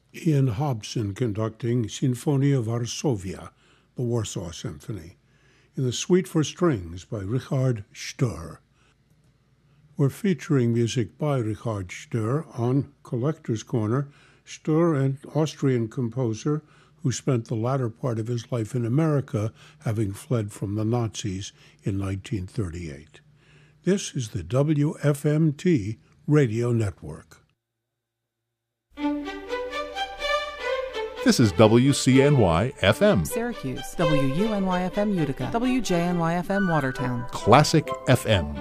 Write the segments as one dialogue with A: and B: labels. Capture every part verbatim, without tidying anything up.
A: Ian Hobson conducting Sinfonia Varsovia, the Warsaw Symphony, in the Suite for Strings by Richard Sturr. We're featuring music by Richard Sturr on Collector's Corner. Sturr, an Austrian composer who spent the latter part of his life in America, having fled from the Nazis in nineteen thirty-eight. This is the W F M T Radio Network.
B: This is W C N Y F M
C: Syracuse, W U N Y F M Utica, W J N Y F M Watertown,
B: Classic F M.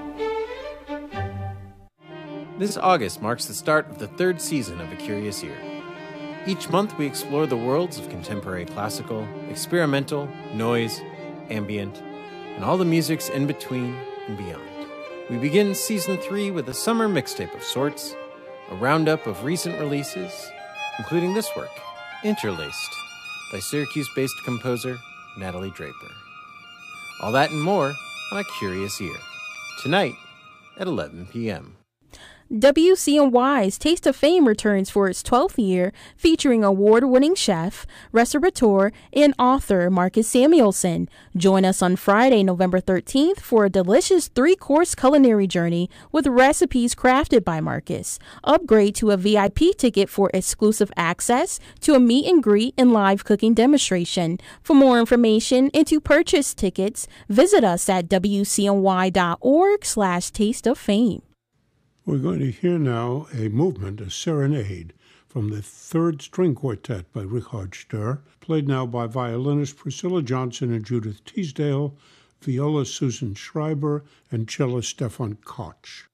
D: This August marks the start of the third season of A Curious Ear. Each month we explore the worlds of contemporary classical, experimental, noise, ambient, and all the musics in between and beyond. We begin season three with a summer mixtape of sorts, a roundup of recent releases, including this work, Interlaced, by Syracuse-based composer Natalie Draper. All that and more on A Curious Ear, tonight at eleven p.m.
E: W C N Y's Taste of Fame returns for its twelfth year, featuring award-winning chef, restaurateur, and author Marcus Samuelsson. Join us on Friday, November thirteenth for a delicious three-course culinary journey with recipes crafted by Marcus. Upgrade to a V I P ticket for exclusive access to a meet and greet and live cooking demonstration. For more information and to purchase tickets, visit us at W C N Y dot org slash taste of fame.
A: We're going to hear now a movement, a serenade, from the Third String Quartet by Richard Sturr, played now by violinist Priscilla Johnson and Judith Teasdale, viola Susan Schreiber, and cellist Stefan Koch.